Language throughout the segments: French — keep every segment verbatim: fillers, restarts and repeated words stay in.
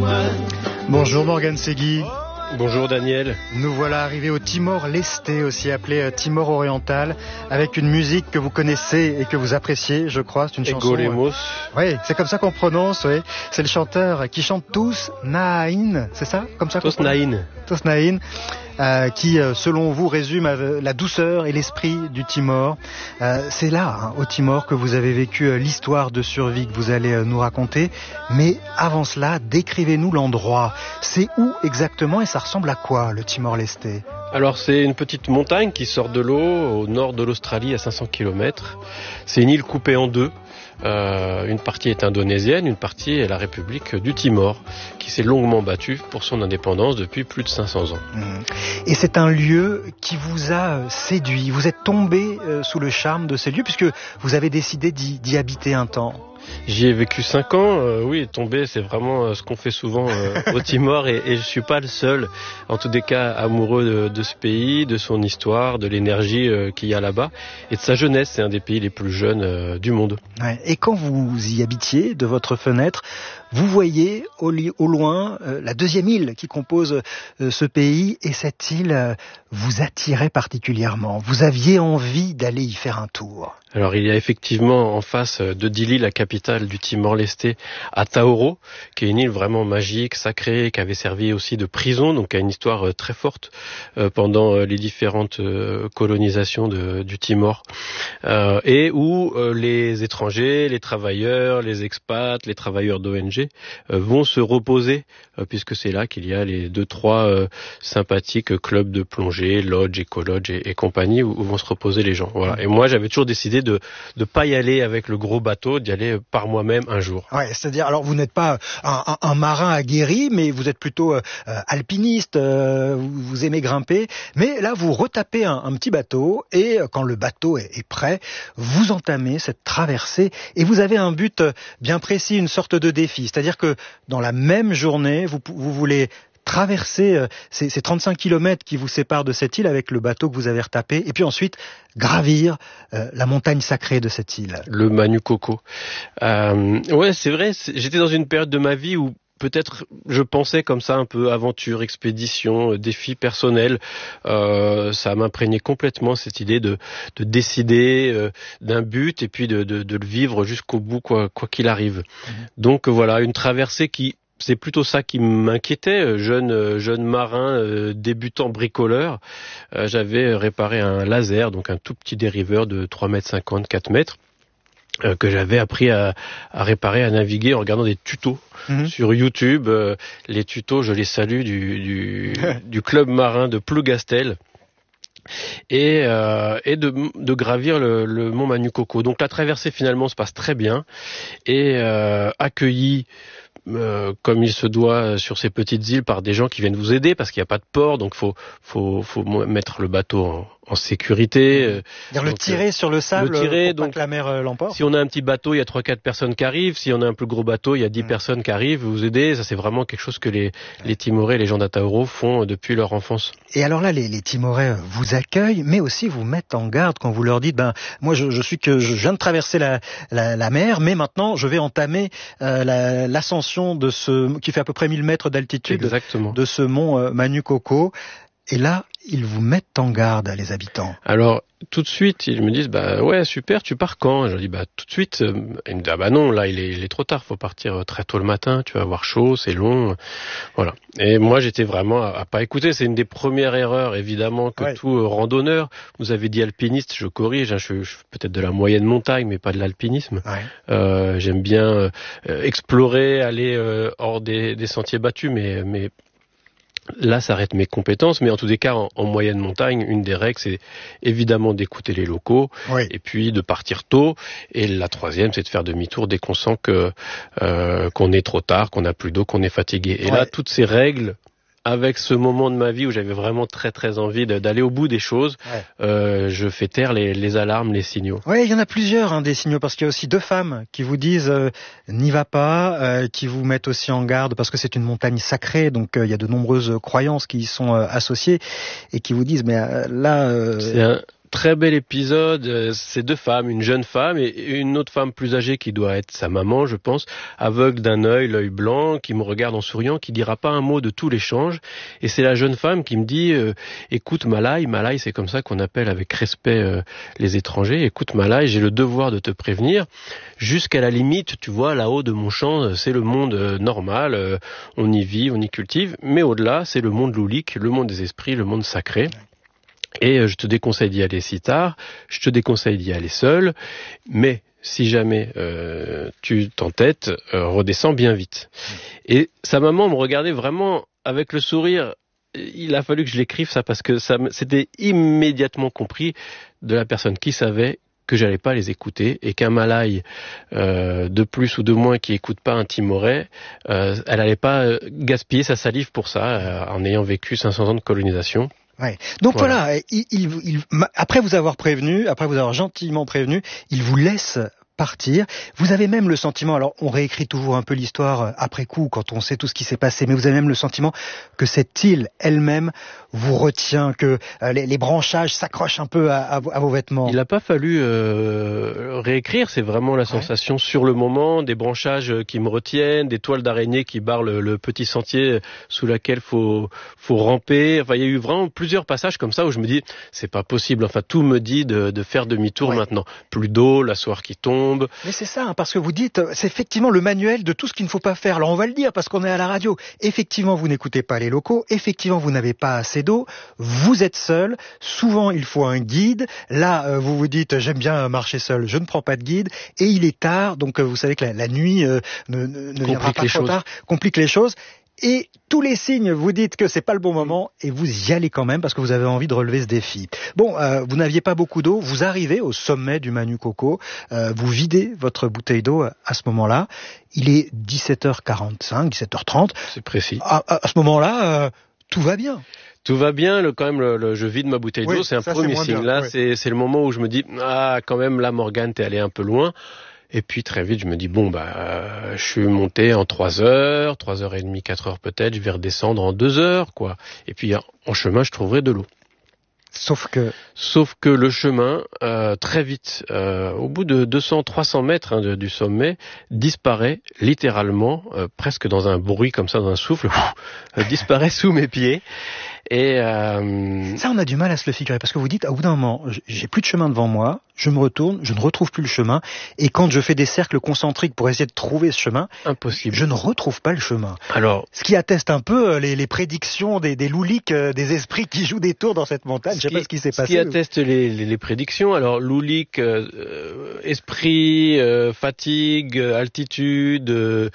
Bonjour Morgan Segui. Bonjour Daniel. Nous voilà arrivés au Timor-Leste, aussi appelé Timor oriental, avec une musique que vous connaissez et que vous appréciez, je crois. C'est une chanson. Egolemos. Oui, c'est comme ça qu'on prononce. Oui, c'est le chanteur qui chante Tous Nain, c'est ça, comme ça. Tous Nain. Tous Nain. Euh, qui, euh, selon vous, résume euh, la douceur et l'esprit du Timor. Euh, c'est là, hein, au Timor, que vous avez vécu euh, l'histoire de survie que vous allez euh, nous raconter. Mais avant cela, décrivez-nous l'endroit. C'est où exactement et ça ressemble à quoi, le Timor-Leste ? Alors c'est une petite montagne qui sort de l'eau au nord de l'Australie à cinq cents kilomètres. C'est une île coupée en deux. Euh, une partie est indonésienne, une partie est la République du Timor, qui s'est longuement battue pour son indépendance depuis plus de cinq cents ans. Et c'est un lieu qui vous a séduit. Vous êtes tombé sous le charme de ces lieux puisque vous avez décidé d'y, d'y habiter un temps. J'y ai vécu cinq ans, euh, oui, tomber, c'est vraiment euh, ce qu'on fait souvent euh, au Timor et, et je suis pas le seul, en tous les cas, amoureux de, de ce pays, de son histoire, de l'énergie euh, qu'il y a là-bas et de sa jeunesse. C'est un des pays les plus jeunes euh, du monde. Ouais. Et quand vous y habitiez, de votre fenêtre, vous voyez au, li- au loin euh, la deuxième île qui compose euh, ce pays et cette île euh, vous attirait particulièrement. Vous aviez envie d'aller y faire un tour. Alors il y a effectivement en face de Dili, la capitale du Timor-Leste, à Taoro, qui est une île vraiment magique, sacrée, qui avait servi aussi de prison, donc a une histoire très forte euh, pendant les différentes euh, colonisations de, du Timor, euh, et où euh, les étrangers, les travailleurs, les expats, les travailleurs d'O N G euh, vont se reposer, euh, puisque c'est là qu'il y a les deux, trois euh, sympathiques clubs de plongée, lodge, éco-lodge et, et compagnie, où, où vont se reposer les gens. Voilà. Et moi j'avais toujours décidé de de pas y aller avec le gros bateau, d'y aller par moi-même un jour. Ouais, c'est-à-dire, alors vous n'êtes pas un, un, un marin aguerri, mais vous êtes plutôt euh, alpiniste, euh, vous, vous aimez grimper, mais là vous retapez un, un petit bateau et quand le bateau est, est prêt, vous entamez cette traversée et vous avez un but bien précis, une sorte de défi, c'est-à-dire que dans la même journée, vous, vous voulez traverser euh, ces, ces trente-cinq kilomètres qui vous séparent de cette île avec le bateau que vous avez retapé, et puis ensuite gravir euh, la montagne sacrée de cette île. Le Manu Koko. Euh, ouais, c'est vrai, c'est, j'étais dans une période de ma vie où peut-être je pensais comme ça un peu aventure, expédition, défi personnel. Euh, ça m'imprégné complètement cette idée de, de décider euh, d'un but et puis de, de, de le vivre jusqu'au bout, quoi, quoi qu'il arrive. Mmh. Donc voilà, une traversée qui... C'est plutôt ça qui m'inquiétait, jeune jeune marin euh, débutant bricoleur. Euh, j'avais réparé un laser, donc un tout petit dériveur de trois mètres cinquante, quatre mètres, euh, que j'avais appris à, à réparer, à naviguer en regardant des tutos mmh. sur YouTube. Euh, les tutos, je les salue, du, du, du club marin de Plougastel. Et, euh, et de, de gravir le, le mont Manu Koko. Donc la traversée finalement se passe très bien et euh, accueillie Euh, comme il se doit sur ces petites îles par des gens qui viennent vous aider parce qu'il n'y a pas de port, donc faut faut faut mettre le bateau en, en sécurité. Euh, donc, le tirer euh, donc, sur le sable le tirer, pour donc, pas que la mer euh, l'emporte. Si on a un petit bateau, il y a trois quatre personnes qui arrivent. Si on a un plus gros bateau, il y a dix mmh. personnes qui arrivent vous aider. Ça c'est vraiment quelque chose que les les Timorais, les gens d'Atauro font depuis leur enfance. Et alors là, les, les Timorais vous accueillent, mais aussi vous mettent en garde quand vous leur dites ben moi je, je suis que je viens de traverser la la, la mer, mais maintenant je vais entamer euh, la, l'ascension de ce qui fait à peu près mille mètres d'altitude. Exactement. De ce mont euh, Manu Koko. Et là, ils vous mettent en garde, les habitants. Alors, tout de suite, ils me disent, bah ouais, super, tu pars quand ? Je leur dis, bah tout de suite. Ils me disent, ah bah non, là, il est, il est trop tard, faut partir très tôt le matin, tu vas avoir chaud, c'est long. Voilà. Et moi, j'étais vraiment à, à pas écouter. C'est une des premières erreurs, évidemment, que ouais. tout euh, randonneur. Vous avez dit alpiniste, je corrige, hein, je, je suis peut-être de la moyenne montagne, mais pas de l'alpinisme. Ouais. Euh, j'aime bien euh, explorer, aller euh, hors des, des sentiers battus, mais... mais là, ça arrête mes compétences, mais en tous les cas, en, en moyenne montagne, une des règles, c'est évidemment d'écouter les locaux, oui. et puis de partir tôt. Et la troisième, c'est de faire demi-tour dès qu'on sent que euh, qu'on est trop tard, qu'on n'a plus d'eau, qu'on est fatigué. Et ouais. là, toutes ces règles, avec ce moment de ma vie où j'avais vraiment très très envie de, d'aller au bout des choses, ouais. euh, je fais taire les, les alarmes, les signaux. Oui, il y en a plusieurs hein, des signaux, parce qu'il y a aussi deux femmes qui vous disent euh, n'y va pas, euh, qui vous mettent aussi en garde parce que c'est une montagne sacrée, donc euh, il y a de nombreuses croyances qui y sont euh, associées et qui vous disent mais euh, là... Euh... C'est un... Très bel épisode, c'est deux femmes, une jeune femme et une autre femme plus âgée qui doit être sa maman, je pense, aveugle d'un œil, l'œil blanc, qui me regarde en souriant, qui dira pas un mot de tout l'échange. Et c'est la jeune femme qui me dit euh, « Écoute Malai, Malai c'est comme ça qu'on appelle avec respect euh, les étrangers, écoute Malai, j'ai le devoir de te prévenir. Jusqu'à la limite, tu vois, là-haut de mon champ, c'est le monde euh, normal, euh, on y vit, on y cultive, mais au-delà, c'est le monde loulique, le monde des esprits, le monde sacré. » Et je te déconseille d'y aller si tard, je te déconseille d'y aller seul, mais si jamais euh, tu t'entêtes, euh, redescends bien vite. Et sa maman me regardait vraiment avec le sourire. Il a fallu que je l'écrive ça parce que ça, c'était immédiatement compris de la personne qui savait que j'allais pas les écouter et qu'un Malai euh, de plus ou de moins qui écoute pas un Timorais, euh, elle allait pas gaspiller sa salive pour ça euh, en ayant vécu cinq cents ans de colonisation. Ouais. Donc voilà, voilà il, il, il, après vous avoir prévenu, après vous avoir gentiment prévenu, il vous laisse partir. Vous avez même le sentiment, alors on réécrit toujours un peu l'histoire après coup quand on sait tout ce qui s'est passé, mais vous avez même le sentiment que cette île elle-même vous retient, que euh, les, les branchages s'accrochent un peu à, à, à vos vêtements. Il n'a pas fallu euh, réécrire, c'est vraiment la sensation ouais. sur le moment, des branchages qui me retiennent, des toiles d'araignée qui barrent le, le petit sentier sous lequel faut faut ramper. Enfin, il y a eu vraiment plusieurs passages comme ça où je me dis c'est pas possible. Enfin, tout me dit de, de faire demi-tour ouais. maintenant. Plus d'eau, la soirée qui tombe. Mais c'est ça, hein, parce que vous dites, c'est effectivement le manuel de tout ce qu'il ne faut pas faire. Alors on va le dire parce qu'on est à la radio. Effectivement, vous n'écoutez pas les locaux. Effectivement, vous n'avez pas assez d'eau. Vous êtes seul. Souvent, il faut un guide. Là, euh, vous vous dites, j'aime bien marcher seul. Je ne prends pas de guide. Et il est tard, donc euh, vous savez que la, la nuit euh, ne, ne, ne viendra pas trop tard, complique les choses. Et tous les signes vous dites que c'est pas le bon moment et vous y allez quand même parce que vous avez envie de relever ce défi. Bon, euh, vous n'aviez pas beaucoup d'eau, vous arrivez au sommet du Manu Koko, euh, vous videz votre bouteille d'eau à ce moment-là. Il est dix-sept heures quarante-cinq, dix-sept heures trente. C'est précis. À, à, à ce moment-là, euh, tout va bien. Tout va bien, le, quand même, le, le, je vide ma bouteille oui, d'eau, c'est un ça, premier c'est signe. bien, là, oui. c'est, c'est le moment où je me dis, ah, quand même, là, Morgane, t'es allé un peu loin. Et puis très vite, je me dis bon bah, euh, je suis monté en trois heures, trois heures et demie, quatre heures peut-être. Je vais redescendre en deux heures, quoi. Et puis en chemin, je trouverai de l'eau. Sauf que, sauf que le chemin, euh, très vite, euh, au bout de deux cents, trois cents mètres hein, de, du sommet, disparaît littéralement, euh, presque dans un bruit comme ça, dans un souffle, euh, disparaît sous mes pieds. Et euh... ça, on a du mal à se le figurer parce que vous dites, au bout d'un moment, j'ai plus de chemin devant moi, je me retourne, je ne retrouve plus le chemin, et quand je fais des cercles concentriques pour essayer de trouver ce chemin, impossible, je ne retrouve pas le chemin. Alors, ce qui atteste un peu les, les prédictions des, des louliques, des esprits qui jouent des tours dans cette montagne. Je sais pas ce qui s'est passé. Ce qui atteste les, les, les prédictions. Alors, loulique, euh, esprit, euh, fatigue, altitude. Euh,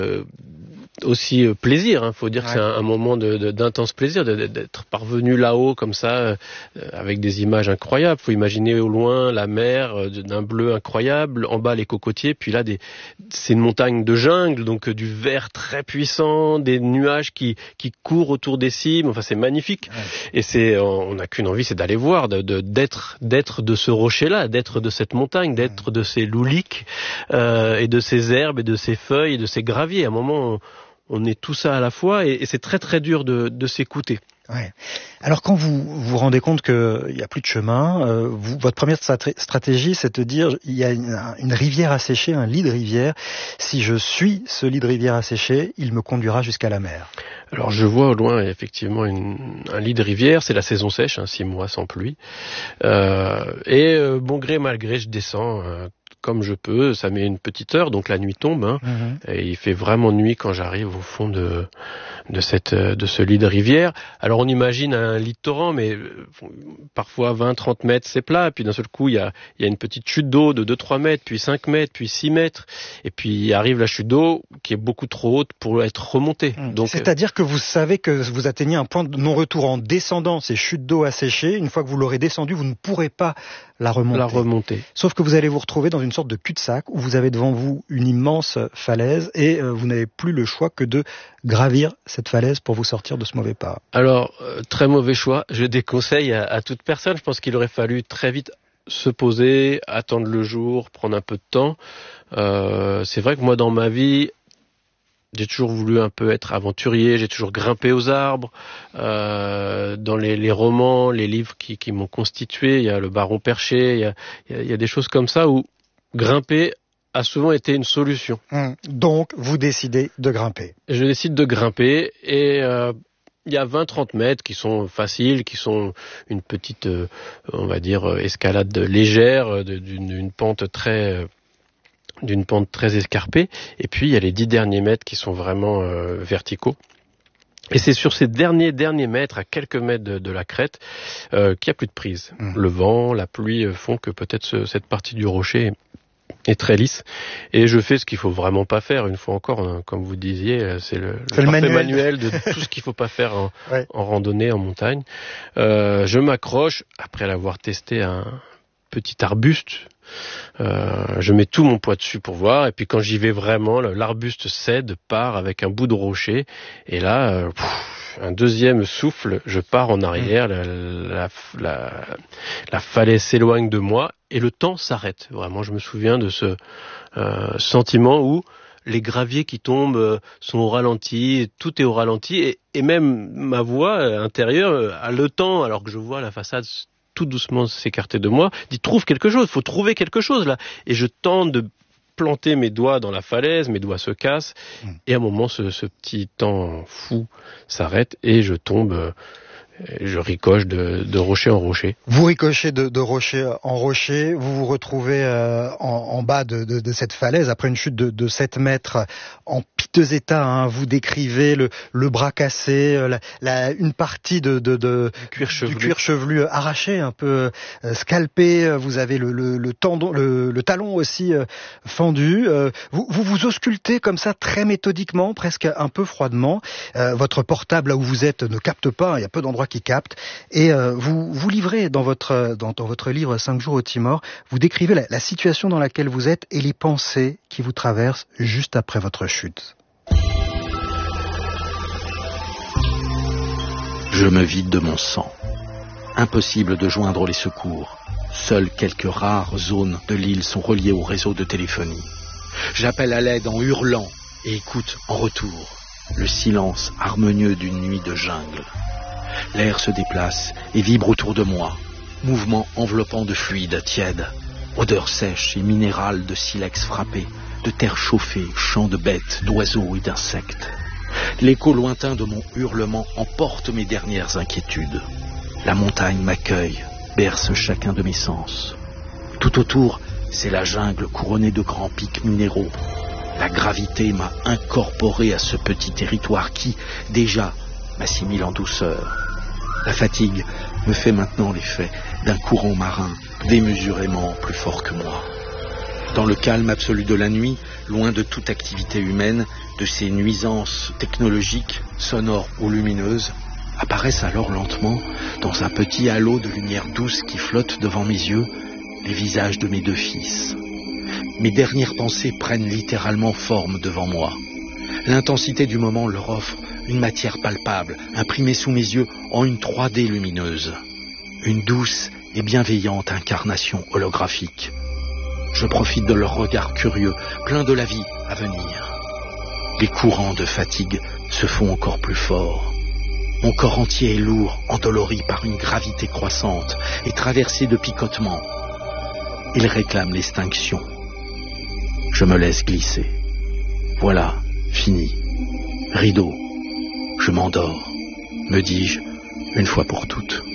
aussi euh, plaisir, hein. Faut dire ouais. que c'est un, un moment de, de, d'intense plaisir de, de, d'être parvenu là-haut comme ça, euh, avec des images incroyables. Faut imaginer au loin la mer euh, d'un bleu incroyable, en bas les cocotiers, puis là des, c'est une montagne de jungle, donc euh, du vert très puissant, des nuages qui qui courent autour des cimes. Enfin, c'est magnifique. Ouais. Et c'est, on n'a qu'une envie, c'est d'aller voir, de, de d'être d'être de ce rocher-là, d'être de cette montagne, d'être ouais. de ces louliques euh, et de ces herbes et de ces feuilles et de ces graviers. À un moment, on, on est tout ça à la fois et, et c'est très très dur de, de s'écouter. Ouais. Alors quand vous vous rendez compte qu'il n'y a plus de chemin, euh, vous, votre première stratégie, c'est de dire il y a une, une rivière asséchée, un lit de rivière. Si je suis ce lit de rivière asséché, il me conduira jusqu'à la mer. Alors je vois au loin effectivement une, un lit de rivière, c'est la saison sèche, hein, six mois sans pluie. Euh, et euh, bon gré mal gré, je descends. Euh, comme je peux, ça met une petite heure, donc la nuit tombe, hein, mmh. et il fait vraiment nuit quand j'arrive au fond de de cette de ce lit de rivière. Alors on imagine un lit de torrent, mais parfois vingt à trente mètres c'est plat, et puis d'un seul coup il y a il y a une petite chute d'eau de deux à trois mètres, puis cinq mètres, puis six mètres, et puis arrive la chute d'eau qui est beaucoup trop haute pour être remontée. Mmh. Donc c'est-à-dire que vous savez que vous atteignez un point de non-retour en descendant ces chutes d'eau asséchées. Une fois que vous l'aurez descendu, vous ne pourrez pas la remonter. La remonter. Sauf que vous allez vous retrouver dans une sorte de cul-de-sac où vous avez devant vous une immense falaise et euh, vous n'avez plus le choix que de gravir cette falaise pour vous sortir de ce mauvais pas. Alors, euh, très mauvais choix. Je déconseille à, à toute personne. Je pense qu'il aurait fallu très vite se poser, attendre le jour, prendre un peu de temps. Euh, c'est vrai que moi, dans ma vie, j'ai toujours voulu un peu être aventurier, j'ai toujours grimpé aux arbres. Euh, dans les, les romans, les livres qui, qui m'ont constitué, il y a le Baron Perché, il y a, il y a, il y a des choses comme ça où grimper a souvent été une solution. Hum, donc, vous décidez de grimper. Je décide de grimper et euh, il y a vingt à trente mètres qui sont faciles, qui sont une petite, euh, on va dire, escalade légère, d'une, d'une pente très... d'une pente très escarpée, et puis il y a les dix derniers mètres qui sont vraiment euh, verticaux. Et c'est sur ces derniers derniers mètres, à quelques mètres de, de la crête, euh, qu'il n'y a plus de prise. Mmh. Le vent, la pluie font que peut-être ce, cette partie du rocher est très lisse. Et je fais ce qu'il faut vraiment pas faire, une fois encore, hein, comme vous disiez, c'est le, c'est le, le parfait manuel. manuel de tout ce qu'il faut pas faire en, ouais. en randonnée, en montagne. Euh, je m'accroche, après l'avoir testé à un petit arbuste. Euh, je mets tout mon poids dessus pour voir, et puis quand j'y vais vraiment, l'arbuste cède, part avec un bout de rocher, et là, euh, pff, un deuxième souffle, je pars en arrière, la, la, la, la falaise s'éloigne de moi, et le temps s'arrête. Vraiment, je me souviens de ce euh, sentiment où les graviers qui tombent sont au ralenti, tout est au ralenti, et, et même ma voix intérieure a le temps, alors que je vois la façade tout doucement s'écarter de moi, dit trouve quelque chose, faut trouver quelque chose là. Et je tente de planter mes doigts dans la falaise, mes doigts se cassent, mmh. et à un moment ce, ce petit temps fou s'arrête et je tombe, je ricoche de, de rocher en rocher. Vous ricochez de, de rocher en rocher, vous vous retrouvez euh, en, en bas de, de, de cette falaise après une chute de, de sept mètres en piteux état. Hein. Vous décrivez le, le bras cassé, la, la, une partie de, de, de cuir chevelu. du cuir chevelu arraché, un peu euh, scalpé. Vous avez le, le, le tendon, le, le talon aussi euh, fendu. Euh, vous, vous vous auscultez comme ça très méthodiquement, presque un peu froidement. Euh, votre portable là où vous êtes ne capte pas. Il y a peu d'endroits qui captent, et euh, vous vous livrez dans votre dans, dans votre livre cinq jours au Timor, vous décrivez la, la situation dans laquelle vous êtes et les pensées qui vous traversent juste après votre chute. Je me vide de mon sang. Impossible de joindre les secours. Seules quelques rares zones de l'île sont reliées au réseau de téléphonie. J'appelle à l'aide en hurlant et écoute en retour le silence harmonieux d'une nuit de jungle. L'air se déplace et vibre autour de moi, mouvement enveloppant de fluide tiède, odeur sèche et minérale de silex frappé, de terre chauffée, chants de bêtes, d'oiseaux et d'insectes. L'écho lointain de mon hurlement emporte mes dernières inquiétudes. La montagne m'accueille, berce chacun de mes sens. Tout autour, c'est la jungle couronnée de grands pics minéraux. La gravité m'a incorporé à ce petit territoire qui, déjà, m'assimile en douceur. La fatigue me fait maintenant l'effet d'un courant marin démesurément plus fort que moi. Dans le calme absolu de la nuit, loin de toute activité humaine, de ces nuisances technologiques, sonores ou lumineuses, apparaissent alors lentement, dans un petit halo de lumière douce qui flotte devant mes yeux, les visages de mes deux fils. Mes dernières pensées prennent littéralement forme devant moi. L'intensité du moment leur offre une matière palpable, imprimée sous mes yeux en une trois D lumineuse. Une douce et bienveillante incarnation holographique. Je profite de leur regard curieux, plein de la vie à venir. Les courants de fatigue se font encore plus forts. Mon corps entier est lourd, endolori par une gravité croissante et traversé de picotements. Il réclame l'extinction. Je me laisse glisser. Voilà, fini. Rideau. Je m'endors, me dis-je, une fois pour toutes.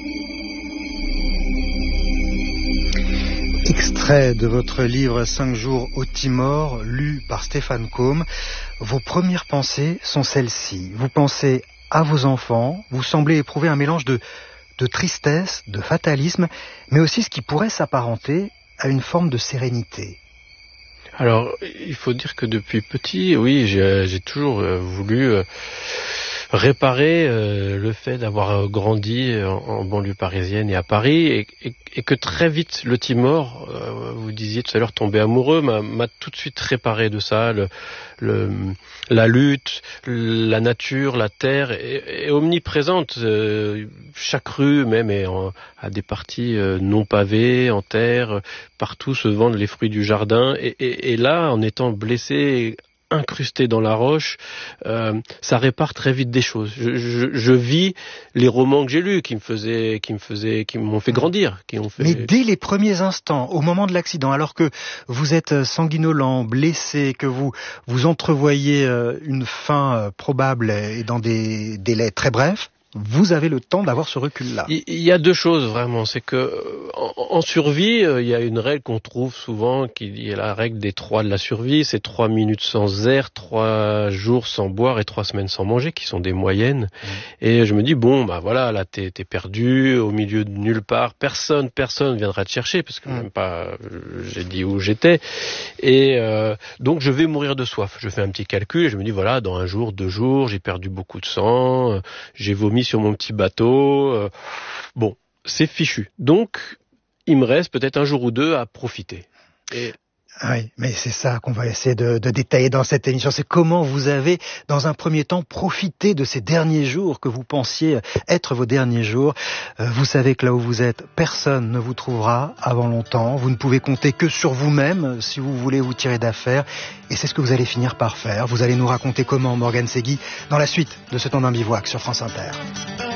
Extrait de votre livre cinq jours au Timor, lu par Stéphane Côme. Vos premières pensées sont celles-ci. Vous pensez à vos enfants, vous semblez éprouver un mélange de, de tristesse, de fatalisme, mais aussi ce qui pourrait s'apparenter à une forme de sérénité. Alors, il faut dire que depuis petit, oui, j'ai, j'ai toujours euh, voulu euh, réparer euh, le fait d'avoir grandi en, en banlieue parisienne et à Paris, et, et, et que très vite, le Timor, euh, vous disiez tout à l'heure, tomber amoureux, m'a, m'a tout de suite réparé de ça. Le, le, la lutte, la nature, la terre est, est omniprésente. Euh, chaque rue même est en, a des parties euh, non pavées, en terre. Partout se vendent les fruits du jardin. Et, et, et là, en étant blessé incrusté dans la roche, euh, ça répare très vite des choses. Je, je, je vis les romans que j'ai lus, qui me faisaient, qui me faisaient, qui m'ont fait grandir, qui ont fait. Mais dès les premiers instants, au moment de l'accident, alors que vous êtes sanguinolent, blessé, que vous vous entrevoyez une fin probable et dans des délais très brefs, vous avez le temps d'avoir ce recul-là. Il y a deux choses vraiment, c'est que en, en survie, il y a une règle qu'on trouve souvent, qui est la règle des trois de la survie, c'est trois minutes sans air, trois jours sans boire et trois semaines sans manger, qui sont des moyennes. Mmh. Et je me dis bon, bah voilà, là t'es, t'es perdu au milieu de nulle part, personne, personne viendra te chercher parce que mmh. même pas, j'ai dit où j'étais. Et euh, donc je vais mourir de soif. Je fais un petit calcul et je me dis voilà, dans un jour, deux jours, j'ai perdu beaucoup de sang, j'ai vomi sur mon petit bateau. Euh, bon, c'est fichu. Donc, il me reste peut-être un jour ou deux à profiter. Et... Oui, mais c'est ça qu'on va essayer de, de détailler dans cette émission. C'est comment vous avez, dans un premier temps, profité de ces derniers jours que vous pensiez être vos derniers jours. Euh, vous savez que là où vous êtes, personne ne vous trouvera avant longtemps. Vous ne pouvez compter que sur vous-même si vous voulez vous tirer d'affaire. Et c'est ce que vous allez finir par faire. Vous allez nous raconter comment, Morgane Segui, dans la suite de ce temps d'un bivouac sur France Inter.